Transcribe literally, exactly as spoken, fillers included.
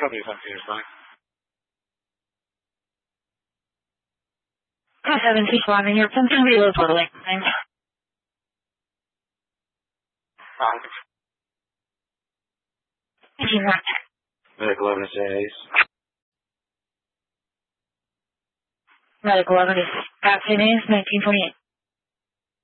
Copy five zero five. seven six one, and your pumpkin reload for length time. Five. nineteen one. Medical evidence A's. Medical evidence. Afternoon, nineteen twenty-eight.